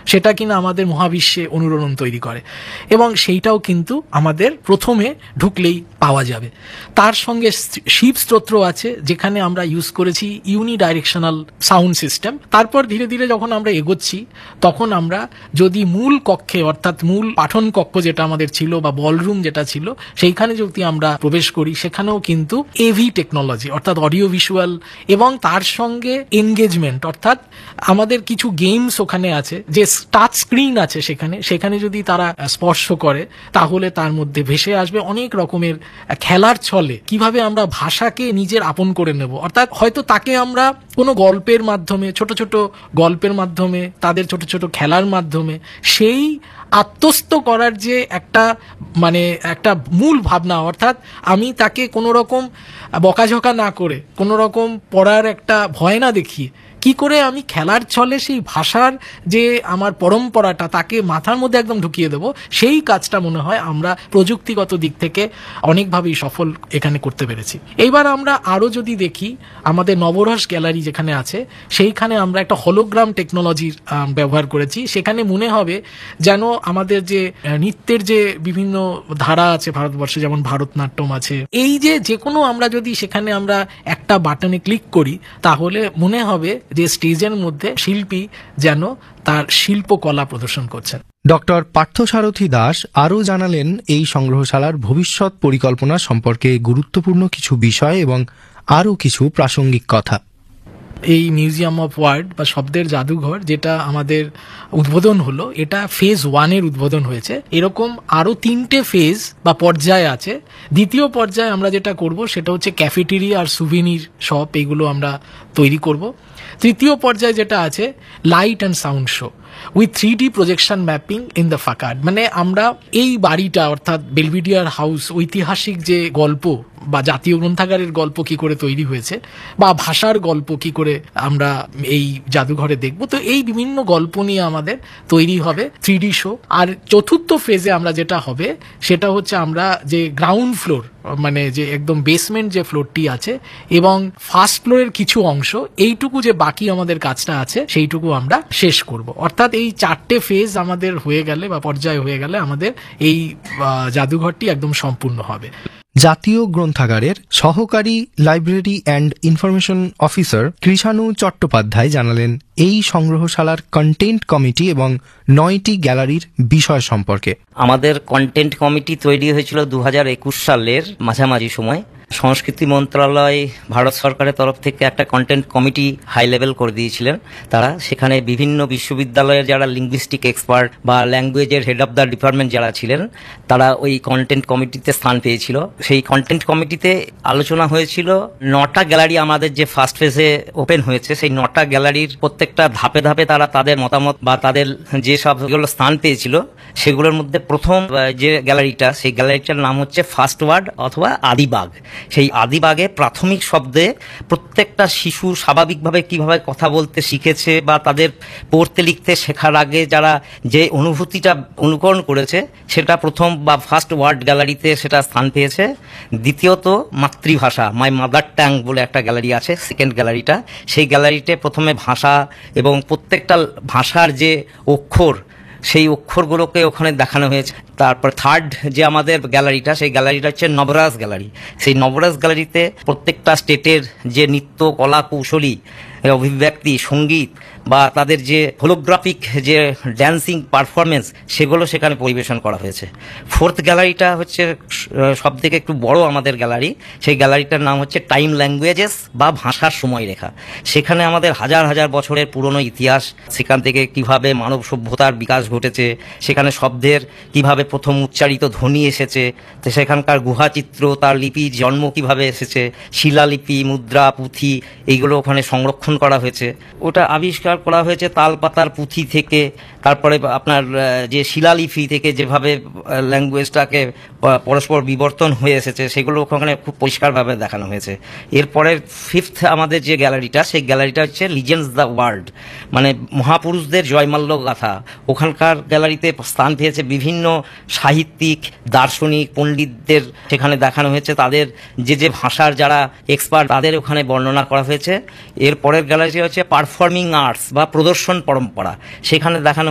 সেটা কিনা আমাদের মহাবিশ্বে অনুরণন তৈরি করে, এবং সেইটাও কিন্তু আমাদের প্রথমে ঢুকলেই পাওয়া যাবে। তার সঙ্গে শিব স্তোত্র আছে, যেখানে আমরা ইউজ করেছি ইউনিডাইরেকশনাল সাউন্ড সিস্টেম। তারপর ধীরে ধীরে যখন আমরা এগোচ্ছি, তখন আমরা যদি মূল কক্ষে, অর্থাৎ মূল পাঠন কক্ষ যেটা আমাদের ছিল বা বলরুম যেটা ছিল, সেইখানে যদি আমরা প্রবেশ করি, সেখানেও কিন্তু এভি টেকনোলজি অর্থাৎ অডিও ভিজুয়াল এবং তার সঙ্গে এনগেজমেন্ট, অর্থাৎ আমাদের কিছু গেমস ওখানে আছে, যে টাচ স্ক্রিন আছে সেখানে যদি তারা স্পর্শ করে, তাহলে তার মধ্যে ভেসে আসবে অনেক রকমের খেলার ছলে কিভাবে আমরা ভাষাকে নিজের আপন করে নেব। অর্থাৎ হয়তো তাকে আমরা কোনো গল্পের মাধ্যমে, ছোট ছোট গল্পের মাধ্যমে, তাদের ছোট ছোট খেলার মাধ্যমে সেই আত্মস্থ করার যে একটা মূল ভাবনা, অর্থাৎ আমি তাকে কোনো রকম বকাঝকা না করে, কোনো রকম পড়ার একটা ভয় না দেখিয়ে, কি করে আমি খেলার ছলে সেই ভাষার যে আমার পরম্পরাটা তাকে মাথার মধ্যে একদম ঢুকিয়ে দেব, সেই কাজটা মনে হয় আমরা প্রযুক্তিগত দিক থেকে অনেকভাবেই সফল এখানে করতে পেরেছি। এইবার আমরা আরও যদি দেখি, আমাদের নবরস গ্যালারি যেখানে আছে, সেইখানে আমরা একটা হলোগ্রাম টেকনোলজির ব্যবহার করেছি। সেখানে মনে হবে যেন আমাদের যে নৃত্যের যে বিভিন্ন ধারা আছে ভারতবর্ষে, যেমন ভারতনাট্যম আছে, এই যে কোনো আমরা যদি সেখানে আমরা একটা বাটনে ক্লিক করি, তাহলে মনে হবে যে স্টেজের মধ্যে শিল্পী যেন তার শিল্পকলা প্রদর্শন করছেন। ডক্টর পার্থসারথী দাস আরও জানালেন এই সংগ্রহশালার ভবিষ্যৎ পরিকল্পনা সম্পর্কে গুরুত্বপূর্ণ কিছু বিষয় এবং আরও কিছু প্রাসঙ্গিক কথা। এই মিউজিয়াম অফ ওয়ার্ড বা শব্দের জাদুঘর যেটা আমাদের উদ্বোধন হলো, এটা ফেজ 1-এর উদ্বোধন হয়েছে। এরকম আরও 3টে ফেজ বা পর্যায় আছে। দ্বিতীয় পর্যায়ে আমরা যেটা করব সেটা হচ্ছে ক্যাফেটেরিয়া আর সুভিনির শপ, এগুলো আমরা তৈরি করব। তৃতীয় পর্যায়ে যেটা আছে light and sound show with 3D projection mapping in the ফাকাড। মানে আমরা এই বাড়িটা, অর্থাৎ বেলভিডিয়ার হাউস, ঐতিহাসিক যে গল্প বা জাতীয় গ্রন্থাগারের গল্প কি করে তৈরি হয়েছে, বা ভাষার গল্প কি করে আমরা এই জাদুঘরে দেখব, তো এই বিভিন্ন গল্প নিয়ে আমাদের তৈরি হবে 3D শো। আর চতুর্থ ফেজে আমরা যেটা হবে সেটা হচ্ছে আমরা যে গ্রাউন্ড ফ্লোর, মানে যে একদম বেসমেন্ট যে ফ্লোরটি আছে এবং ফার্স্ট ফ্লোরের কিছু অংশ, এইটুকু যে বাকি আমাদের কাজটা আছে সেইটুকু আমরা শেষ করব। অর্থাৎ এই 4টে ফেজ আমাদের হয়ে গেলে বা পর্যায় হয়ে গেলে আমাদের এই জাদুঘরটি একদম সম্পূর্ণ হবে। জাতীয় গ্রন্থাগারের সহকারী library and information officer Krishanu Chattopadhyay জানালেন এই সংগ্রহশালার কন্টেন্ট কমিটি এবং 9টি গ্যালারির বিষয় সম্পর্কে। আমাদের কন্টেন্ট কমিটি তৈরি হয়েছিল 2021 সালের মাঝামাঝি সময়। সংস্কৃতি মন্ত্রণালয় ভারত সরকারের তরফ থেকে একটা কন্টেন্ট কমিটি হাই লেভেল করে দিয়েছিলেন। তারা সেখানে বিভিন্ন বিশ্ববিদ্যালয়ের যারা লিঙ্গুইস্টিক এক্সপার্ট বা ল্যাঙ্গুয়েজের হেড অফ দ্য ডিপার্টমেন্ট যারা ছিলেন, তারা ওই কন্টেন্ট কমিটিতে স্থান পেয়েছিল। সেই কন্টেন্ট কমিটিতে আলোচনা হয়েছিল 9টা গ্যালারি আমাদের যে ফার্স্ট ফেজে ওপেন হয়েছে, সেই 9টা গ্যালারির প্রত্যেকটা ধাপে ধাপে তারা তাদের মতামত বা তাদের যে সবগুলো স্থান পেয়েছিল, সেগুলোর মধ্যে প্রথম যে গ্যালারিটা, সেই গ্যালারিটার নাম হচ্ছে ফার্স্ট ওয়ার্ড অথবা আদিবাগ। সেই আদিবাগে প্রাথমিক শব্দে প্রত্যেকটা শিশু স্বাভাবিকভাবে কিভাবে কথা বলতে শিখেছে বা তাদের পড়তে লিখতে শেখার আগে যারা যে অনুভূতিটা অনুকরণ করেছে, সেটা প্রথম বা ফার্স্ট ওয়ার্ড গ্যালারিতে সেটা স্থান পেয়েছে। দ্বিতীয়ত মাতৃভাষা, মাই মাদার ট্যাং বলে একটা গ্যালারি আছে, সেকেন্ড গ্যালারিটা। সেই গ্যালারিতে প্রথমে ভাষা এবং প্রত্যেকটা ভাষার যে অক্ষর, সেই অক্ষরগুলোকে ওখানে দেখানো হয়েছে। তারপর থার্ড যে আমাদের গ্যালারিটা, সেই গ্যালারিটা হচ্ছে নবরাজ গ্যালারি। সেই নবরাজ গ্যালারিতে প্রত্যেকটা স্টেটের যে নৃত্য কলা কৌশলী অভিব্যক্তি, সঙ্গীত বা তাদের যে হোলোগ্রাফিক যে ড্যান্সিং পারফরমেন্স, সেগুলো সেখানে পরিবেশন করা হয়েছে। ফোর্থ গ্যালারিটা হচ্ছে সব থেকে একটু বড় আমাদের গ্যালারি। সেই গ্যালারিটার নাম হচ্ছে টাইম ল্যাঙ্গুয়েজেস বা ভাষার সময়রেখা। সেখানে আমাদের হাজার হাজার বছরের পুরনো ইতিহাস, সেখান থেকে কিভাবে মানব সভ্যতার বিকাশ ঘটেছে, সেখানে শব্দের কিভাবে প্রথম উচ্চারিত ধ্বনি এসেছে, তো সেখানকার গুহাচিত্র, তার লিপি জন্ম কিভাবে এসেছে, শিলালিপি, মুদ্রা, পুঁথি, এইগুলো ওখানে সংরক্ষণ করা হয়েছে। ওটা আবিষ্কার করা হয়েছে তাল পাতার পুঁথি থেকে, তারপরে আপনার যে শিলালিপি থেকে যেভাবে ল্যাঙ্গুয়েজটাকে পরস্পর বিবর্তন হয়ে এসেছে, সেগুলো ওখানে খুব পরিষ্কারভাবে দেখানো হয়েছে। এরপরে ফিফথ আমাদের যে গ্যালারিটা, সেই গ্যালারিটা হচ্ছে লিজেন্ডস দ্য ওয়ার্ল্ড, মানে মহাপুরুষদের জয়মাল্য গাথা। ওখানকার গ্যালারিতে স্থান পেয়েছে বিভিন্ন সাহিত্যিক, দার্শনিক, পণ্ডিতদের সেখানে দেখানো হয়েছে। তাদের যে ভাষার যারা এক্সপার্ট, তাদের ওখানে বর্ণনা করা হয়েছে। এরপরের গ্যালারি হচ্ছে পারফর্মিং আর্টস বা প্রদর্শন পরম্পরা। সেখানে দেখানো